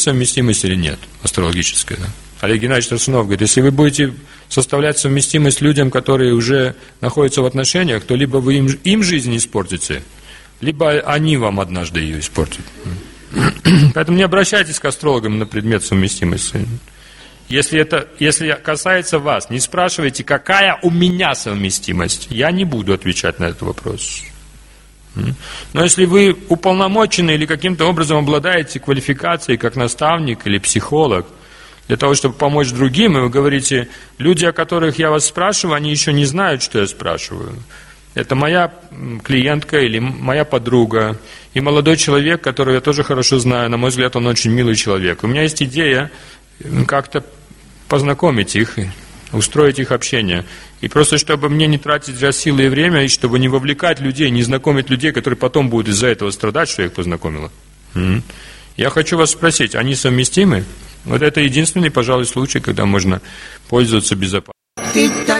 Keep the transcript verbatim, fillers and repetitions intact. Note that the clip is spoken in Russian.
есть совместимость или нет, астрологическая, да? Олег Геннадьевич Тарсунов говорит, если вы будете составлять совместимость людям, которые уже находятся в отношениях, то либо вы им, им жизнь испортите, либо они вам однажды ее испортят. Поэтому не обращайтесь к астрологам на предмет совместимости. Если это, если касается вас, не спрашивайте, какая у меня совместимость. Я не буду отвечать на этот вопрос. Но если вы уполномочены или каким-то образом обладаете квалификацией как наставник или психолог, для того, чтобы помочь другим, и вы говорите, люди, о которых я вас спрашиваю, они еще не знают, что я спрашиваю. Это моя клиентка или моя подруга, и молодой человек, которого я тоже хорошо знаю, на мой взгляд, он очень милый человек. У меня есть идея как-то познакомить их, устроить их общение. И просто, чтобы мне не тратить зря силы и время, и чтобы не вовлекать людей, не знакомить людей, которые потом будут из-за этого страдать, что я их познакомила. Mm-hmm. Я хочу вас спросить, они совместимы? Вот это единственный, пожалуй, случай, когда можно пользоваться безопасностью.